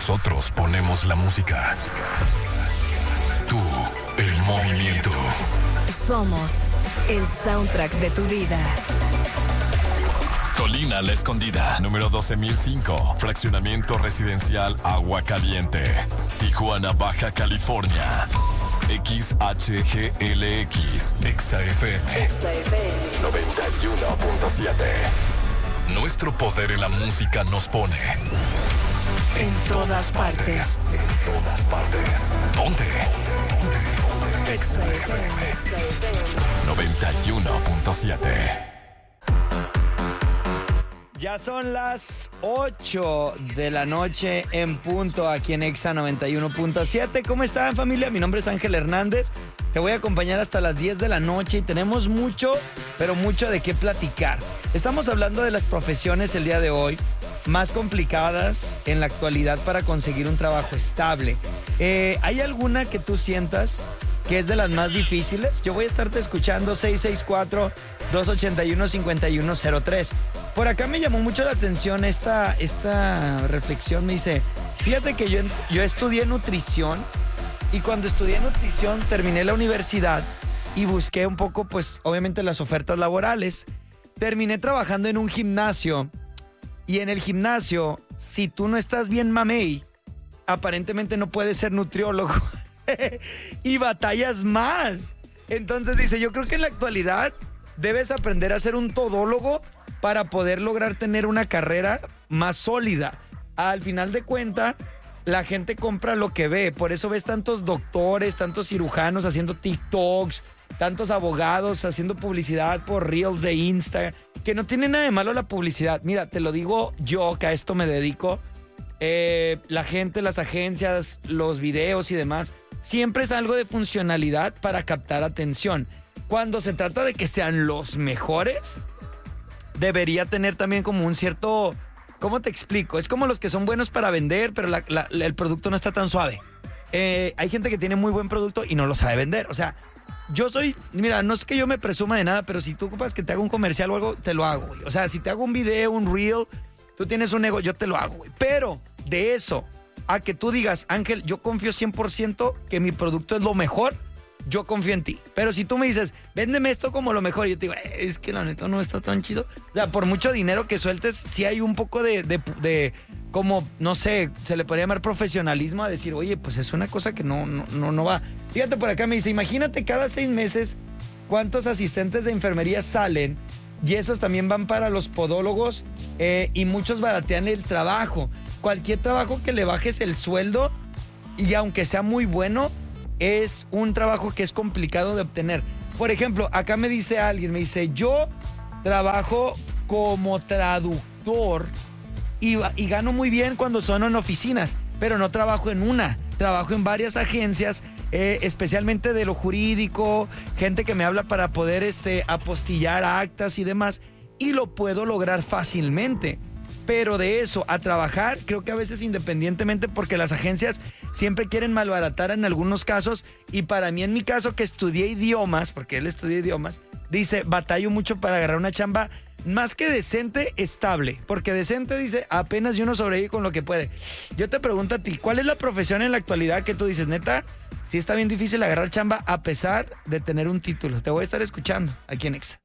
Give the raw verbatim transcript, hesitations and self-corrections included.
Nosotros ponemos la música. Tú, el movimiento. Somos el soundtrack de tu vida. Colina La Escondida, número doce mil cinco. Fraccionamiento residencial Agua Caliente. Tijuana, Baja California. X H G L X. Exa F M. Exa F M. noventa y uno punto siete. Nuestro poder en la música nos pone en todas partes. En todas partes. Ponte. Exa F M. noventa y uno punto siete. Ya son las ocho de la noche en punto aquí en Exa noventa y uno punto siete. ¿Cómo están, familia? Mi nombre es Ángel Hernández. Te voy a acompañar hasta las diez de la noche y tenemos mucho, pero mucho de qué platicar. Estamos hablando de las profesiones el día de hoy más complicadas en la actualidad para conseguir un trabajo estable. Eh, ¿Hay alguna que tú sientas que es de las más difíciles? Yo voy a estarte escuchando seis seis cuatro, dos ocho uno, cinco uno cero tres. Por acá me llamó mucho la atención esta, esta reflexión. Me dice, fíjate que yo, yo estudié nutrición y cuando estudié nutrición terminé la universidad y busqué un poco, pues, obviamente las ofertas laborales. Terminé trabajando en un gimnasio y en el gimnasio, si tú no estás bien mamey, aparentemente no puedes ser nutriólogo y batallas más. Entonces dice, yo creo que en la actualidad debes aprender a ser un todólogo para poder lograr tener una carrera más sólida. Al final de cuentas, la gente compra lo que ve. Por eso ves tantos doctores, tantos cirujanos haciendo TikToks, tantos abogados haciendo publicidad por Reels de Insta, que no tiene nada de malo la publicidad. Mira, te lo digo yo, que a esto me dedico. Eh, la gente, las agencias, los videos y demás, siempre es algo de funcionalidad para captar atención. Cuando se trata de que sean los mejores, debería tener también como un cierto... ¿Cómo te explico? Es como los que son buenos para vender, pero la, la, el producto no está tan suave. Eh, hay gente que tiene muy buen producto y no lo sabe vender. O sea, yo soy... Mira, no es que yo me presuma de nada, pero si tú ocupas que te haga un comercial o algo, te lo hago, güey. O sea, si te hago un video, un reel, tú tienes un negocio, yo te lo hago, güey. Pero de eso a que tú digas, Ángel, yo confío cien por ciento que mi producto es lo mejor, yo confío en ti. Pero si tú me dices, véndeme esto como lo mejor, y yo te digo, eh, es que la neta no está tan chido. O sea, por mucho dinero que sueltes, sí hay un poco de, de, de como, no sé, se le podría llamar profesionalismo a decir, oye, pues es una cosa que no, no, no, no va. Fíjate, por acá me dice, imagínate cada seis meses cuántos asistentes de enfermería salen, y esos también van para los podólogos, eh, y muchos baratean el trabajo. Cualquier trabajo que le bajes el sueldo, y aunque sea muy bueno, es un trabajo que es complicado de obtener. Por ejemplo, acá me dice alguien, me dice, yo trabajo como traductor y, y gano muy bien cuando son en oficinas, pero no trabajo en una, trabajo en varias agencias, eh, especialmente de lo jurídico, gente que me habla para poder este, apostillar actas y demás, y lo puedo lograr fácilmente. Pero de eso a trabajar, creo que a veces independientemente, porque las agencias siempre quieren malbaratar en algunos casos, y para mí, en mi caso, que estudié idiomas, porque él estudió idiomas, dice, batallo mucho para agarrar una chamba más que decente, estable, porque decente, dice, apenas y uno sobrevive con lo que puede. Yo te pregunto a ti, ¿cuál es la profesión en la actualidad que tú dices, neta, sí está bien difícil agarrar chamba a pesar de tener un título? Te voy a estar escuchando aquí en Exa.